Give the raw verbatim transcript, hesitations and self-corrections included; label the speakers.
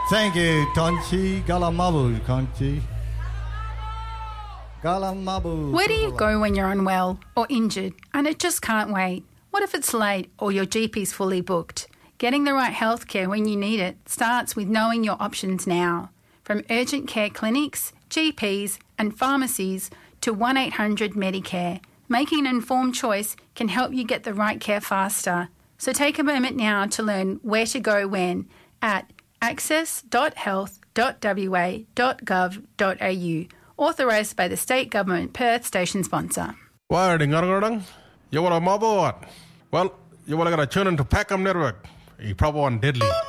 Speaker 1: Thank you, Tonchi. Galamabu, Conchi. Galamabu.
Speaker 2: Where do you go when you're unwell or injured and it just can't wait? What if it's late or your G P's fully booked? Getting the right healthcare when you need it starts with knowing your options now. From urgent care clinics, G Ps and pharmacies to one eight hundred Medicare, making an informed choice can help you get the right care faster. So take a moment now to learn where to go when at access dot health dot w a dot gov dot a u. Authorised by the State Government Perth Station Sponsor.
Speaker 3: Wiring ngarang, you want a mother what? Well, you want to get a tune into Packham Network. You probably want deadly.